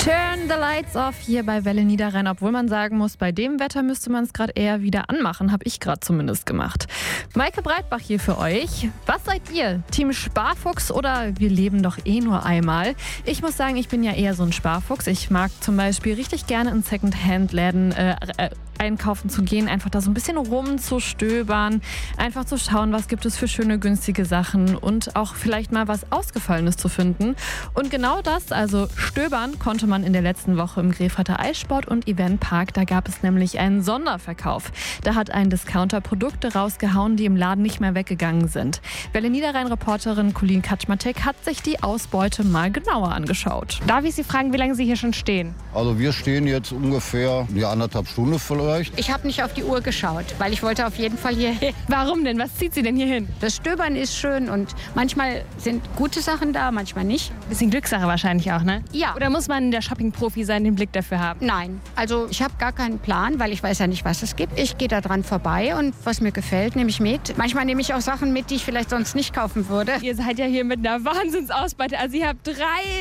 Turn the lights off hier bei Welle Niederrhein, obwohl man sagen muss, bei dem Wetter müsste man es gerade eher wieder anmachen, habe ich gerade zumindest gemacht. Maike Breitbach hier für euch. Was seid ihr? Team Sparfuchs oder wir leben doch eh nur einmal? Ich muss sagen, ich bin ja eher so ein Sparfuchs. Ich mag zum Beispiel richtig gerne in Second-Hand-Läden einkaufen zu gehen, einfach da so ein bisschen rumzustöbern, einfach zu schauen, was gibt es für schöne, günstige Sachen und auch vielleicht mal was Ausgefallenes zu finden. Und genau das, also stöbern, konnte man in der letzten Woche im Grefrater Eissport- und Eventpark. Da gab es nämlich einen Sonderverkauf. Da hat ein Discounter Produkte rausgehauen, die im Laden nicht mehr weggegangen sind. Welle Niederrhein-Reporterin Colleen Kaczmarek hat sich die Ausbeute mal genauer angeschaut. Darf ich Sie fragen, wie lange Sie hier schon stehen? Also wir stehen jetzt ungefähr 1,5 Stunden vielleicht. Ich habe nicht auf die Uhr geschaut, weil ich wollte auf jeden Fall hier hin. Warum denn? Was zieht Sie denn hier hin? Das Stöbern ist schön und manchmal sind gute Sachen da, manchmal nicht. Bisschen Glückssache wahrscheinlich auch, ne? Ja. Oder muss man der Shopping-Profi sein, den Blick dafür haben? Nein, also ich habe gar keinen Plan, weil ich weiß ja nicht, was es gibt. Ich gehe da dran vorbei und was mir gefällt, nehme ich mit. Manchmal nehme ich auch Sachen mit, die ich vielleicht sonst nicht kaufen würde. Ihr seid ja hier mit einer Wahnsinnsausbeute. Also ihr habt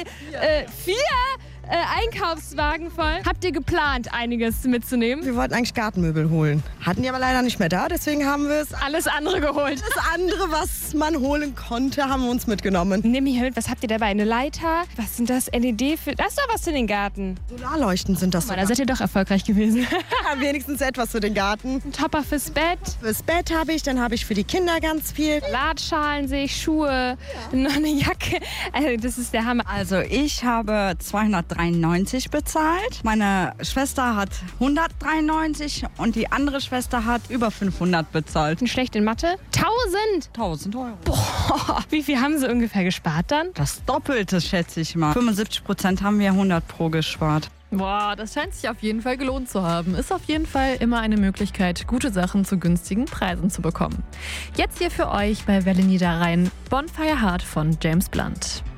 4 Einkaufswagen voll. Habt ihr geplant, einiges mitzunehmen? Wir wollten eigentlich Gartenmöbel holen. Hatten die aber leider nicht mehr da, deswegen haben wir es. Alles andere geholt. Das andere, was man holen konnte, haben wir uns mitgenommen. Nimm mich mit, was habt ihr dabei? Eine Leiter? Was sind das? LED für... Das ist doch was für den Garten. Solarleuchten sind das. Guck mal, da seid ihr doch erfolgreich gewesen. Ja, wenigstens etwas für den Garten. Ein Topper fürs Bett. Fürs Bett habe ich, dann habe ich für die Kinder ganz viel. Salatschalen sehe ich, Schuhe, noch eine Jacke. Also das ist der Hammer. Also ich habe 293 bezahlt. Meine Schwester hat 193 und die andere Schwester hat über 500 bezahlt. Bin schlecht in Mathe. 1000 Euro. Boah, wie viel haben sie ungefähr gespart dann? Das Doppelte, schätze ich mal. 75% haben wir 100 pro gespart. Boah, das scheint sich auf jeden Fall gelohnt zu haben. Ist auf jeden Fall immer eine Möglichkeit, gute Sachen zu günstigen Preisen zu bekommen. Jetzt hier für euch bei Welle Niederrhein Bonfire Heart von James Blunt.